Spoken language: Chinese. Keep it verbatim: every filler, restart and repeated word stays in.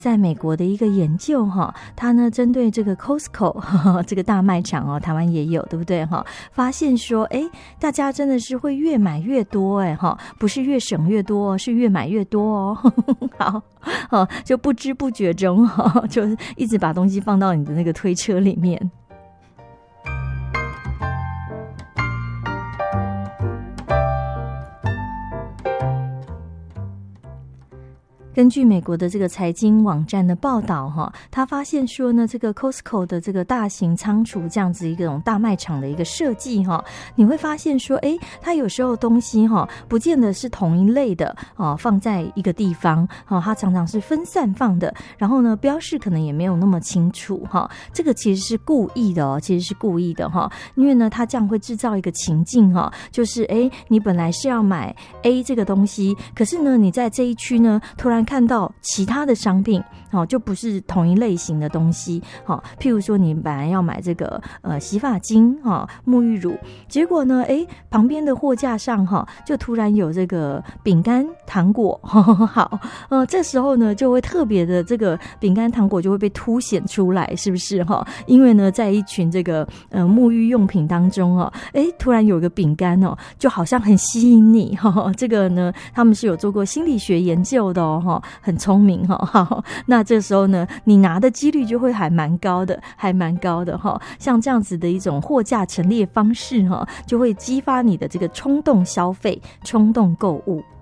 在美国的一个研究哈，它呢针对这个 Costco 呵呵这个大卖场哦，台湾也有，对不对哈？发现说，哎，大家真的是会越买越多哎哈，不是越省越多，是越买越多哦。好，好，就不知不觉中哈，就一直把东西放到你的那个推车里面。根据美国的这个财经网站的报道哈，他发现说呢，这个 Costco 的这个大型仓储这样子一种大卖场的一个设计哈，你会发现说，哎，它有时候东西哈，不见得是同一类的哦，放在一个地方哦，它常常是分散放的，然后呢，标示可能也没有那么清楚哈，这个其实是故意的哦，其实是故意的哈，因为呢，它这样会制造一个情境哈，就是哎，你本来是要买 A 这个东西，可是呢，你在这一区呢，突然看到其他的商品，哦，就不是同一类型的东西，哦，譬如说你本来要买这个呃洗发精，哦，沐浴乳，结果呢，哎，旁边的货架上哈，就突然有这个饼干、糖果，呵呵好，呃，这时候呢，就会特别的这个饼干、糖果就会被凸显出来，是不是哈？因为呢，在一群这个呃沐浴用品当中哦，哎，突然有一个饼干哦，就好像很吸引你，哈，这个呢，他们是有做过心理学研究的哦，哈。很聪明哈，好，那这时候呢，你拿的几率就会还蛮高的，还蛮高的哈。像这样子的一种货架陈列方式哈，就会激发你的这个冲动消费、冲动购物。